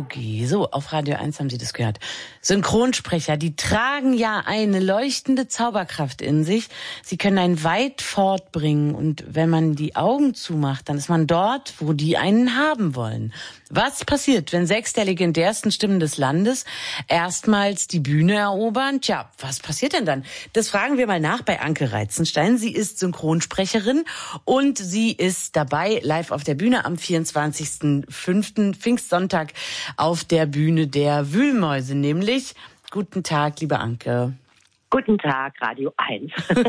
Boogie. So, auf Radio 1 haben Sie das gehört. Synchronsprecher, die tragen ja eine leuchtende Zauberkraft in sich. Sie können einen weit fortbringen. Und wenn man die Augen zumacht, dann ist man dort, wo die einen haben wollen. Was passiert, wenn 6 der legendärsten Stimmen des Landes erstmals die Bühne erobern? Tja, was passiert denn dann? Das fragen wir mal nach bei Anke Reizenstein. Sie ist Synchronsprecherin und sie ist dabei live auf der Bühne am 24.05. Pfingstsonntag auf der Bühne der Wühlmäuse, nämlich. Guten Tag, liebe Anke. Guten Tag, Radio 1.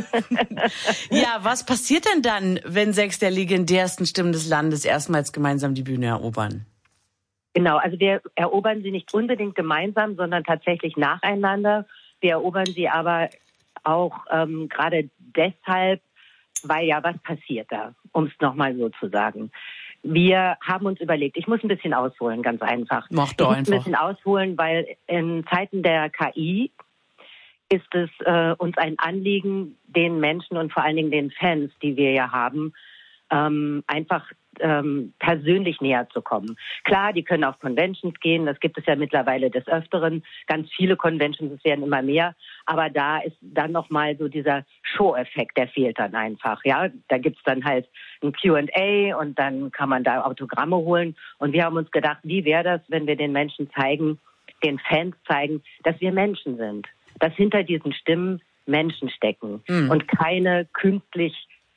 Ja, was passiert denn dann, wenn 6 der legendärsten Stimmen des Landes erstmals gemeinsam die Bühne erobern? Genau, also wir erobern sie nicht unbedingt gemeinsam, sondern tatsächlich nacheinander. Wir erobern sie aber auch gerade deshalb, weil ja was passiert da, um es nochmal so zu sagen. Wir haben uns überlegt, ich muss ein bisschen ausholen, ganz einfach. Mach doch einfach. Ich muss ein bisschen ausholen, weil in Zeiten der KI ist es uns ein Anliegen, den Menschen und vor allen Dingen den Fans, die wir ja haben, einfach persönlich näher zu kommen. Klar, die können auf Conventions gehen, das gibt es ja mittlerweile des Öfteren, ganz viele Conventions, es werden immer mehr, aber da ist dann nochmal so dieser Show-Effekt, der fehlt dann einfach, ja. Da gibt's dann halt ein Q&A und dann kann man da Autogramme holen und wir haben uns gedacht, wie wäre das, wenn wir den Menschen zeigen, den Fans zeigen, dass wir Menschen sind, dass hinter diesen Stimmen Menschen stecken und keine künstliche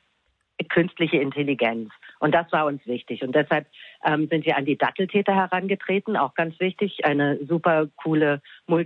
Intelligenz. Und das war uns wichtig. Und deshalb sind wir an die Datteltäter herangetreten, auch ganz wichtig, eine super coole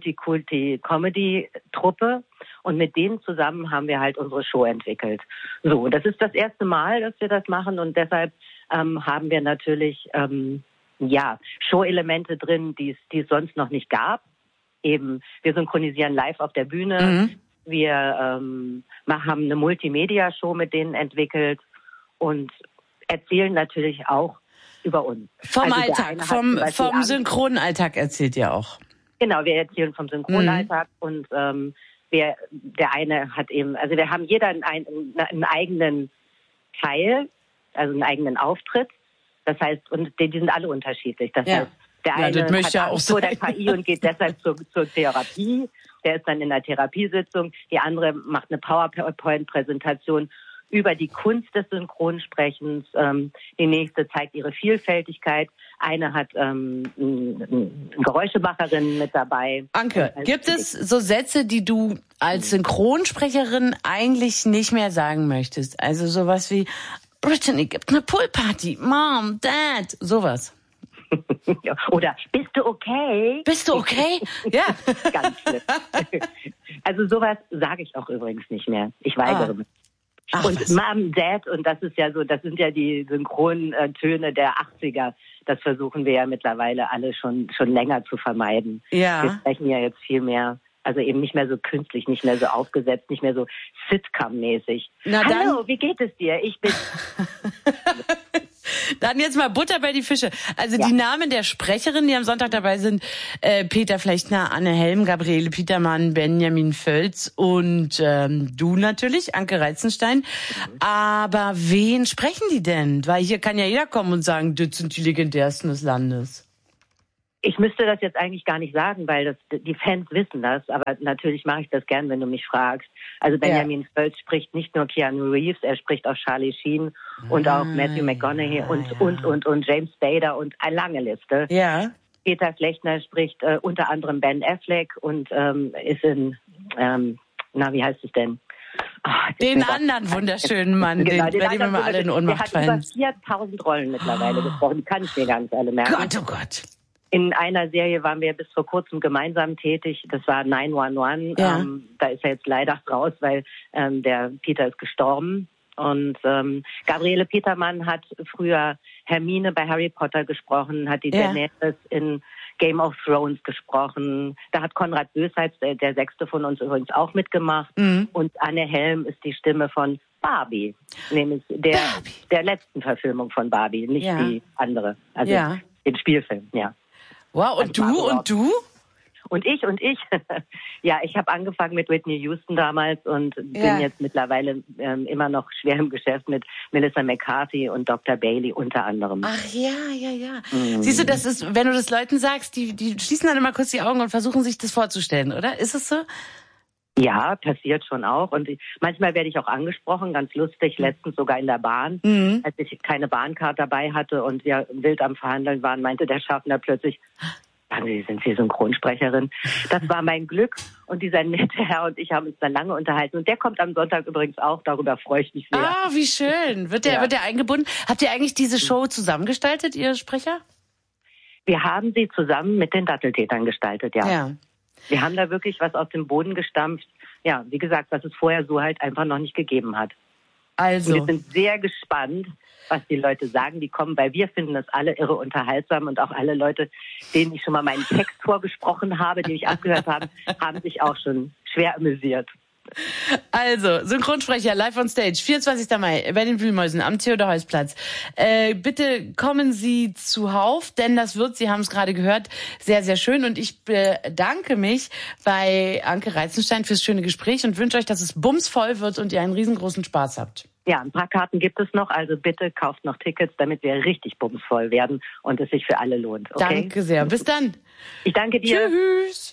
Multikulti-Comedy-Truppe. Und mit denen zusammen haben wir halt unsere Show entwickelt. So, das ist das erste Mal, dass wir das machen. Und deshalb haben wir natürlich Show-Elemente drin, die es sonst noch nicht gab. Eben, wir synchronisieren live auf der Bühne. Wir haben eine Multimedia-Show mit denen entwickelt und erzählen natürlich auch über uns. Vom Alltag, vom Synchronalltag erzählt ihr auch. Genau, wir erzählen vom Synchronalltag und der eine hat eben, also wir haben jeder einen eigenen Teil, also einen eigenen Auftritt. Das heißt, und die sind alle unterschiedlich. Das heißt, der eine hat Angst vor der KI und geht deshalb zur Therapie. Der ist dann in der Therapiesitzung. Die andere macht eine PowerPoint-Präsentation über die Kunst des Synchronsprechens. Die nächste zeigt ihre Vielfältigkeit. Eine hat eine Geräuschemacherin mit dabei. Anke, gibt es so Sätze, die du als Synchronsprecherin eigentlich nicht mehr sagen möchtest? Also sowas wie, Brittany gibt eine Poolparty, Mom, Dad, sowas. Oder, bist du okay? Bist du okay? Ja. Ganz schlimm. Also sowas sage ich auch übrigens nicht mehr. Ich weigere mich. Ach, und was? Mom, Dad, und das ist ja so, das sind ja die Synchrontöne der 80er. Das versuchen wir ja mittlerweile alle schon länger zu vermeiden. Ja. Wir sprechen ja jetzt viel mehr, also eben nicht mehr so künstlich, nicht mehr so aufgesetzt, nicht mehr so Sitcom-mäßig. Hallo, wie geht es dir? Ich bin... Dann jetzt mal Butter bei die Fische. Also die Namen der Sprecherinnen, die am Sonntag dabei sind, Peter Flechtner, Anne Helm, Gabriele Petermann, Benjamin Völz und du natürlich, Anke Reizenstein. Aber wen sprechen die denn? Weil hier kann ja jeder kommen und sagen, das sind die legendärsten des Landes. Ich müsste das jetzt eigentlich gar nicht sagen, weil die Fans wissen das, aber natürlich mache ich das gern, wenn du mich fragst. Also Benjamin Völz spricht nicht nur Keanu Reeves, er spricht auch Charlie Sheen und auch Matthew McConaughey und James Spader und eine lange Liste. Ja. Peter Flechtner spricht unter anderem Ben Affleck und ist in, wie heißt es denn? Den anderen wunderschönen Mann, genau, bei dem wir mal alle in Ohnmacht fallen. Der hat über 4000 Rollen mittlerweile gesprochen, die kann ich mir gar nicht alle merken. Oh Gott. In einer Serie waren wir bis vor kurzem gemeinsam tätig. Das war 911. Ja. Da ist er jetzt leider raus, weil der Peter ist gestorben. Und Gabriele Petermann hat früher Hermine bei Harry Potter gesprochen, hat die Daenerys in Game of Thrones gesprochen. Da hat Konrad Bösheitz, der sechste von uns übrigens, auch mitgemacht. Und Anne Helm ist die Stimme von Barbie, nämlich der letzten Verfilmung von Barbie, nicht die andere, also den Spielfilm, Wow, und du? Und ich. Ja, ich habe angefangen mit Whitney Houston damals und bin jetzt mittlerweile immer noch schwer im Geschäft mit Melissa McCarthy und Dr. Bailey unter anderem. Ach ja. Siehst du, das ist, wenn du das Leuten sagst, die schließen dann immer kurz die Augen und versuchen sich das vorzustellen, oder? Ist es so? Ja, passiert schon auch. Und manchmal werde ich auch angesprochen, ganz lustig, letztens sogar in der Bahn. Als ich keine Bahncard dabei hatte und wir wild am Verhandeln waren, meinte der Schaffner plötzlich, sagen Sie, sind Sie Synchronsprecherin? Das war mein Glück. Und dieser nette Herr und ich haben uns dann lange unterhalten. Und der kommt am Sonntag übrigens auch, darüber freue ich mich sehr. Ah, wie schön. Wird der eingebunden? Habt ihr eigentlich diese Show zusammengestaltet, ihr Sprecher? Wir haben sie zusammen mit den Datteltätern gestaltet, ja. Wir haben da wirklich was aus dem Boden gestampft. Ja, wie gesagt, was es vorher so halt einfach noch nicht gegeben hat. Also. Und wir sind sehr gespannt, was die Leute sagen. Die kommen, weil wir finden das alle irre unterhaltsam und auch alle Leute, denen ich schon mal meinen Text vorgesprochen habe, die mich abgehört haben, haben sich auch schon schwer amüsiert. Also, Synchronsprecher live on stage, 24. Mai bei den Wühlmäusen am Theodor-Heuss-Platz. Bitte kommen Sie zuhauf, denn das wird, Sie haben es gerade gehört, sehr, sehr schön. Und ich bedanke mich bei Anke Reizenstein fürs schöne Gespräch und wünsche euch, dass es bumsvoll wird und ihr einen riesengroßen Spaß habt. Ja, ein paar Karten gibt es noch, also bitte kauft noch Tickets, damit wir richtig bumsvoll werden und es sich für alle lohnt. Okay? Danke sehr. Bis dann. Ich danke dir. Tschüss.